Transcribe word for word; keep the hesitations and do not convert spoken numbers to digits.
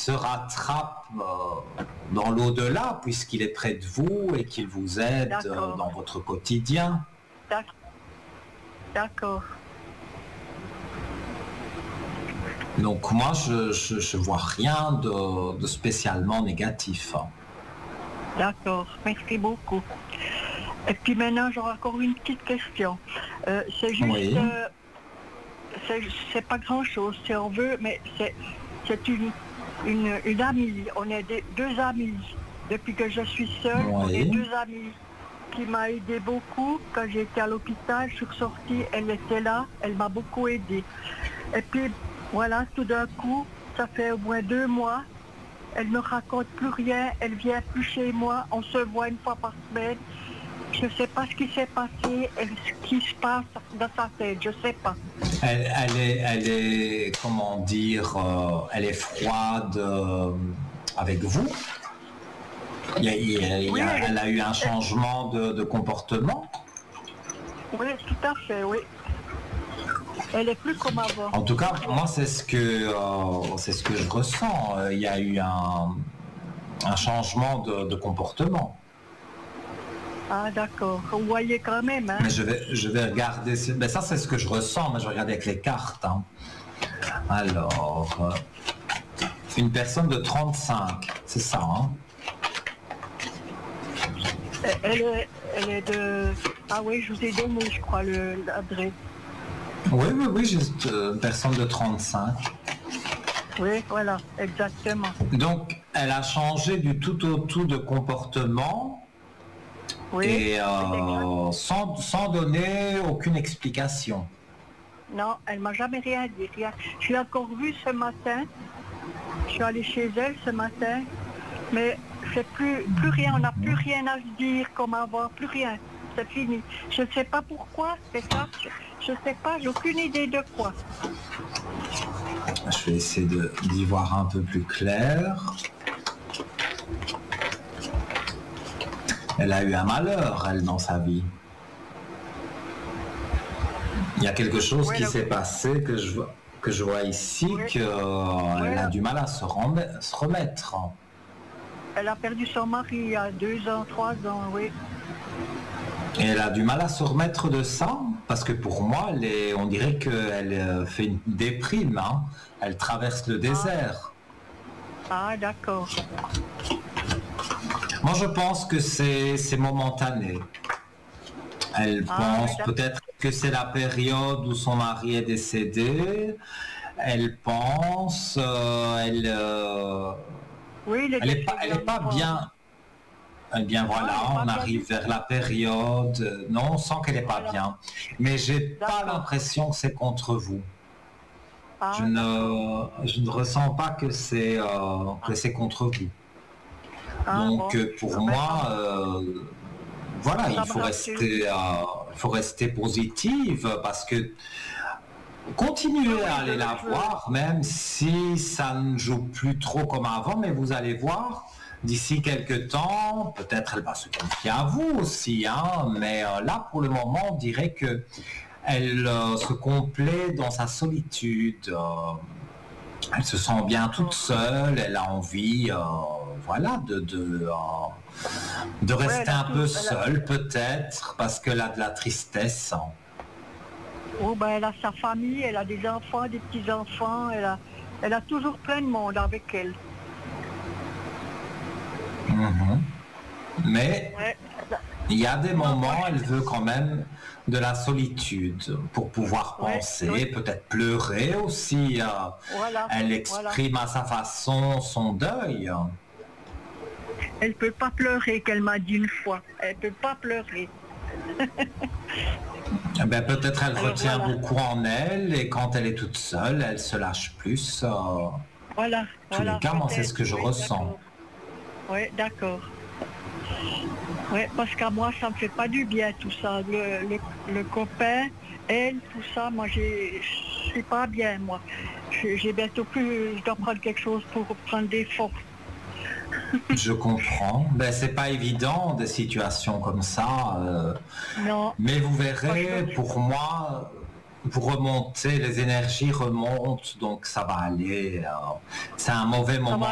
se rattrape euh, dans l'au-delà, puisqu'il est près de vous et qu'il vous aide euh, dans votre quotidien. D'accord. Donc moi, je je, je vois rien de, de spécialement négatif. D'accord, merci beaucoup. Et puis maintenant, j'aurai encore une petite question. Euh, c'est juste, Oui. euh, c'est, c'est pas grand-chose si on veut, mais c'est, c'est une, une, une amie. On est des, deux amis. Depuis que je suis seule, Oui. on est deux amis qui m'a aidé beaucoup. Quand j'étais à l'hôpital, je suis ressortie, elle était là, elle m'a beaucoup aidée. Et puis voilà, tout d'un coup, ça fait au moins deux mois, elle ne me raconte plus rien, elle vient plus chez moi, on se voit une fois par semaine. Je ne sais pas ce qui s'est passé, et ce qui se passe dans sa tête, je ne sais pas. Elle, elle est, elle est, comment dire, euh, elle est froide euh, avec vous. Il y a, il y a, il y a, elle a eu un changement de, de comportement. Oui, tout à fait, oui. Elle est plus comme avant. En tout cas, moi, c'est ce que, euh, c'est ce que je ressens. Il y a eu un, un changement de, de comportement. Ah, d'accord. Vous voyez quand même, hein. Mais je vais, je vais regarder. Ben ça, c'est ce que je ressens, mais je regarde avec les cartes. Hein. Alors, euh, une personne de trente-cinq, c'est ça, hein? Elle est, elle est de... Ah oui, je vous ai donné, je crois, le, l'adresse. Oui, oui, oui, juste euh, une personne de trente-cinq. Oui, voilà, exactement. Donc, elle a changé du tout au tout de comportement. Oui, et euh, sans, sans donner aucune explication. Non, elle m'a jamais rien dit. Rien. Je l'ai encore vue ce matin. Je suis allée chez elle ce matin. Mais c'est plus, plus rien, on n'a plus rien à se dire comme avant, plus rien. C'est fini. Je ne sais pas pourquoi, c'est ça. Je ne sais pas, j'ai aucune idée de quoi. Je vais essayer de, d'y voir un peu plus clair. Elle a eu un malheur, elle, dans sa vie. Il y a quelque chose Oui, qui le... s'est passé que je vois, que je vois ici, oui. qu'elle oui, a du mal à se, remettre, se remettre. Elle a perdu son mari il y a deux ans, trois ans, oui. Et elle a du mal à se remettre de ça, parce que pour moi, elle est, on dirait qu'elle fait une déprime, hein. Elle traverse le désert. Ah, ah d'accord. Moi, je pense que c'est, c'est momentané. Elle ah, pense oui, peut-être que c'est la période où son mari est décédé. Elle pense, euh, elle, euh, oui, elle est pas, elle est pas bien. Eh bien voilà, ah, on arrive vers la période. Non, on sent qu'elle n'est pas voilà. bien. Mais j'ai pas l'impression que c'est contre vous. Ah, je ne, je ne ressens pas que c'est, euh, que c'est contre vous. Ah, Donc bon. pour moi, euh, voilà, il faut rester, euh, il faut rester positive parce que continuez à aller la voir, même si ça ne joue plus trop comme avant, mais vous allez voir. D'ici quelques temps, peut-être elle va se confier à vous aussi, hein, mais euh, là, pour le moment, on dirait que elle euh, se complaît dans sa solitude. Euh, elle se sent bien toute seule, elle a envie, euh, voilà, de, de, euh, de rester ouais, un peu seule, a... peut-être, parce qu'elle a de la tristesse. Oh, ben, elle a sa famille, elle a des enfants, des petits-enfants, elle a, elle a toujours plein de monde avec elle. Mmh. Mais ouais. Il y a des moments, elle veut quand même de la solitude pour pouvoir penser, ouais, ouais. peut-être pleurer aussi. Euh, voilà, elle exprime voilà. à sa façon son deuil. Elle ne peut pas pleurer, qu'elle m'a dit une fois. Elle ne peut pas pleurer. Eh ben, peut-être elle Alors, retient voilà. beaucoup en elle et quand elle est toute seule, elle se lâche plus. Euh, voilà. En tous voilà, les cas, moi, c'est ce que je oui, ressens. Oui, d'accord. Oui, parce qu'à moi, ça ne me fait pas du bien tout ça. Le, le, le copain, elle, tout ça, moi, j'ai, je suis pas bien, moi. J'ai, j'ai bientôt plus, je dois prendre quelque chose pour prendre des forces. Je comprends. Ben, c'est pas évident, des situations comme ça. Euh, non. Mais vous verrez, pour moi, vous remontez, les énergies remontent, donc ça va aller. Euh, c'est un mauvais moment.